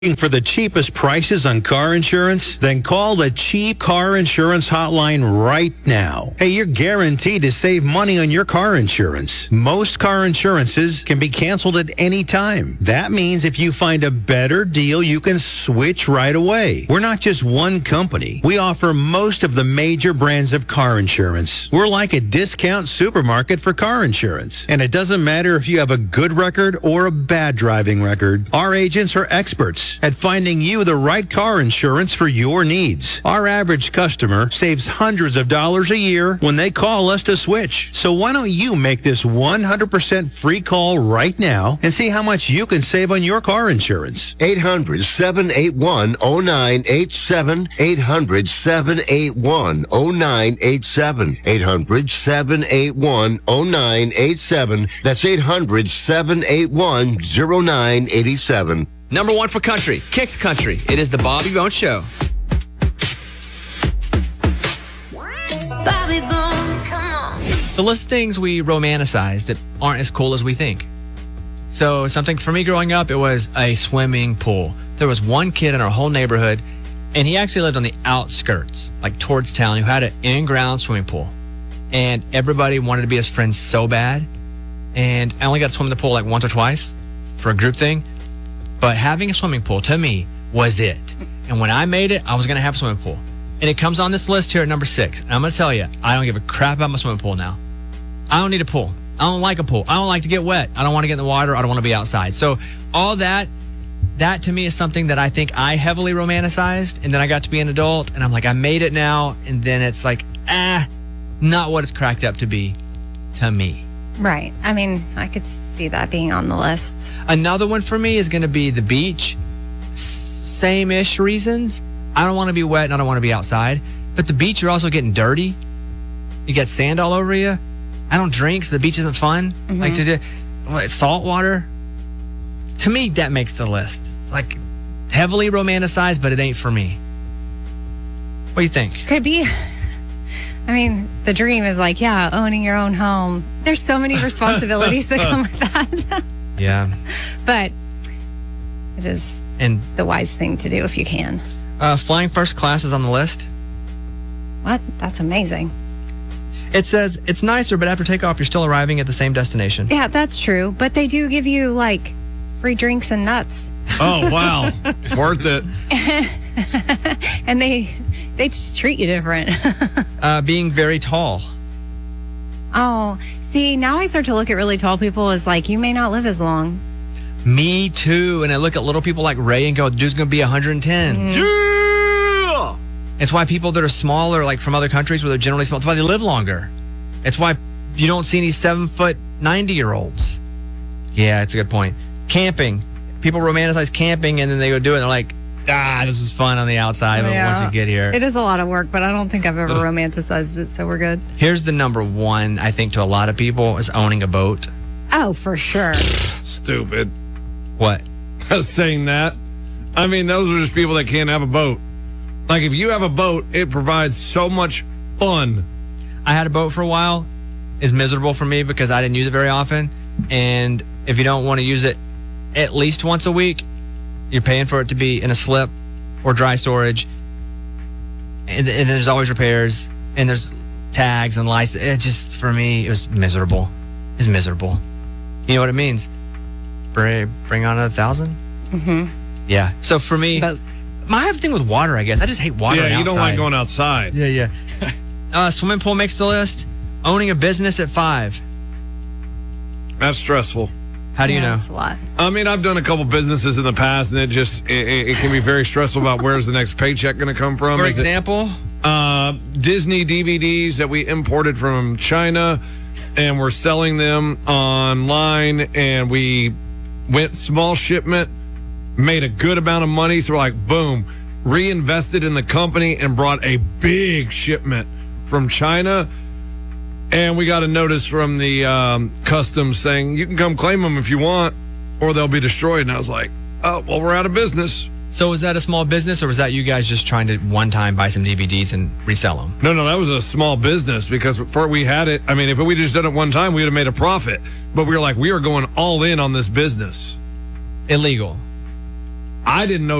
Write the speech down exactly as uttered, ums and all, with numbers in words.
Looking for the cheapest prices on car insurance? Then call the Cheap Car Insurance Hotline right now. Hey, you're guaranteed to save money on your car insurance. Most car insurances can be canceled at any time. That means if you find a better deal, you can switch right away. We're not just one company. We offer most of the major brands of car insurance. We're like a discount supermarket for car insurance. And it doesn't matter if you have a good record or a bad driving record. Our agents are experts at finding you the right car insurance for your needs. Our average customer saves hundreds of dollars a year when they call us to switch. So why don't you make this one hundred percent free call right now and see how much you can save on your car insurance? eight hundred, seven eight one, oh nine eight seven. eight hundred, seven eight one, oh nine eight seven. eight hundred, seven eight one, oh nine eight seven. That's eight hundred, seven eight one, oh nine eight seven. Number one for country, Kicks Country. It is the Bobby Bones Show. Bobby Bones, come on. The list of things we romanticize that aren't as cool as we think. So something for me growing up, it was a swimming pool. There was one kid in our whole neighborhood, and he actually lived on the outskirts, like towards town, who had an in-ground swimming pool. And everybody wanted to be his friend so bad. And I only got to swim in the pool like once or twice for a group thing. But having a swimming pool, to me, was it. And when I made it, I was going to have a swimming pool. And it comes on this list here at number six. And I'm going to tell you, I don't give a crap about my swimming pool now. I don't need a pool. I don't like a pool. I don't like to get wet. I don't want to get in the water. I don't want to be outside. So all that, that to me is something that I think I heavily romanticized. And then I got to be an adult. And I'm like, I made it now. And then it's like, ah, not what it's cracked up to be to me. Right. I mean, I could see that being on the list. Another one for me is going to be the beach. Same-ish reasons. I don't want to be wet and I don't want to be outside. But the beach, you're also getting dirty. You get sand all over you. I don't drink, so the beach isn't fun. Mm-hmm. Like to do what, salt water. To me, that makes the list. It's like heavily romanticized, but it ain't for me. What do you think? Could be. I mean, the dream is like, yeah, owning your own home. There's so many responsibilities that come with that. Yeah. But it is and the wise thing to do if you can. Uh, flying first class is on the list. What? That's amazing. It says it's nicer, but after takeoff, you're still arriving at the same destination. Yeah, that's true. But they do give you, like, free drinks and nuts. Oh, wow. Worth it. And they... They just treat you different. uh, being very tall. Oh, see, now I start to look at really tall people as like, you may not live as long. Me too. And I look at little people like Ray and go, dude's going to be one hundred ten. Mm. Yeah! It's why people that are smaller, like from other countries where they're generally small, it's why they live longer. It's why you don't see any seven foot ninety year olds. Yeah, it's a good point. Camping. People romanticize camping and then they go do it and they're like, ah, this is fun on the outside yeah. once you get here. It is a lot of work, but I don't think I've ever romanticized it, so we're good. Here's the number one, I think, to a lot of people is owning a boat. Oh, for sure. Stupid. What? Saying that. I mean, those are just people that can't have a boat. Like, if you have a boat, it provides so much fun. I had a boat for a while. It's miserable for me because I didn't use it very often. And if you don't want to use it at least once a week, you're paying for it to be in a slip or dry storage. And, and there's always repairs and there's tags and license. It just, for me, it was miserable. It's miserable. You know what it means? Bring, bring on a thousand? Mm-hmm. Yeah. So for me, but, I have a thing with water, I guess. I just hate water. Yeah, you outside. don't like going outside. Yeah, yeah. uh, swimming pool makes the list. Owning a business at five. That's stressful. How do you yeah, know? That's a lot. I mean, I've done a couple businesses in the past, and it just it, it can be very stressful about where's the next paycheck going to come from. For Is example, it, uh, Disney D V Ds that we imported from China, and we're selling them online, and we went small shipment, made a good amount of money, so we're like, boom, reinvested in the company and brought a big shipment from China. And we got a notice from the um, customs saying, you can come claim them if you want, or they'll be destroyed. And I was like, oh, well, we're out of business. So was that a small business, or was that you guys just trying to one time buy some D V Ds and resell them? No, no, that was a small business because before we had it, I mean, if we just done it one time, we would have made a profit. But we were like, we are going all in on this business. Illegal. I didn't know